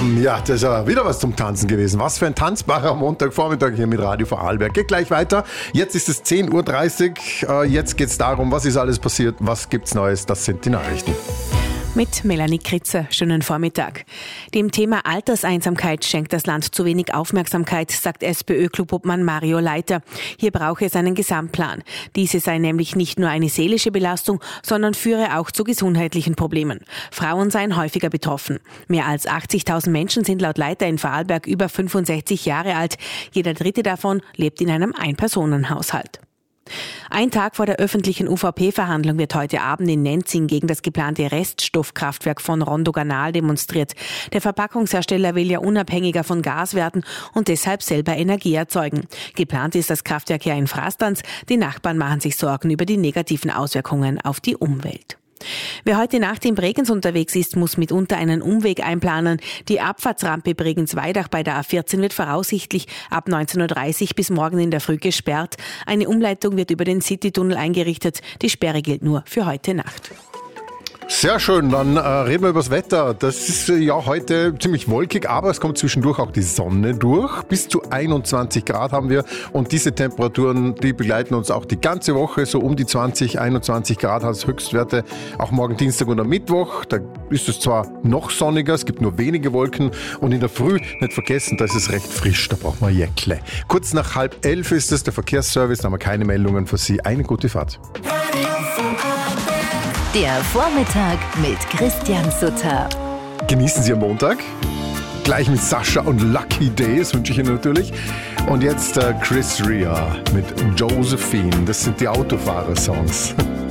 Ja, das ist ja wieder was zum Tanzen gewesen. Was für ein tanzbarer Montagvormittag hier mit Radio Vorarlberg. Geht gleich weiter. Jetzt ist es 10.30 Uhr. Jetzt geht es darum, was ist alles passiert, was gibt's Neues. Das sind die Nachrichten. Mit Melanie Kritzer. Schönen Vormittag. Dem Thema Alterseinsamkeit schenkt das Land zu wenig Aufmerksamkeit, sagt SPÖ-Clubobmann Mario Leiter. Hier brauche es einen Gesamtplan. Diese sei nämlich nicht nur eine seelische Belastung, sondern führe auch zu gesundheitlichen Problemen. Frauen seien häufiger betroffen. Mehr als 80.000 Menschen sind laut Leiter in Vorarlberg über 65 Jahre alt. Jeder dritte davon lebt in einem Ein-Personen-Haushalt. Ein Tag vor der öffentlichen UVP-Verhandlung wird heute Abend in Nenzing gegen das geplante Reststoffkraftwerk von Rondoganal demonstriert. Der Verpackungshersteller will ja unabhängiger von Gas werden und deshalb selber Energie erzeugen. Geplant ist das Kraftwerk ja in Frastanz. Die Nachbarn machen sich Sorgen über die negativen Auswirkungen auf die Umwelt. Wer heute Nacht in Bregenz unterwegs ist, muss mitunter einen Umweg einplanen. Die Abfahrtsrampe Bregenz-Weidach bei der A14 wird voraussichtlich ab 19.30 Uhr bis morgen in der Früh gesperrt. Eine Umleitung wird über den Citytunnel eingerichtet. Die Sperre gilt nur für heute Nacht. Sehr schön, dann reden wir über das Wetter. Das ist ja heute ziemlich wolkig, aber es kommt zwischendurch auch die Sonne durch. Bis zu 21 Grad haben wir und diese Temperaturen, die begleiten uns auch die ganze Woche. So um die 20, 21 Grad als Höchstwerte, auch morgen Dienstag und am Mittwoch. Da ist es zwar noch sonniger, es gibt nur wenige Wolken und in der Früh, nicht vergessen, da ist es recht frisch, da braucht man Jäckle. Kurz nach 10:30 ist es der Verkehrsservice, da haben wir keine Meldungen für Sie. Eine gute Fahrt. Der Vormittag mit Christian Sutter. Genießen Sie am Montag. Gleich mit Sascha und Lucky Days wünsche ich Ihnen natürlich. Und jetzt Chris Rea mit Josephine. Das sind die Autofahrer-Songs.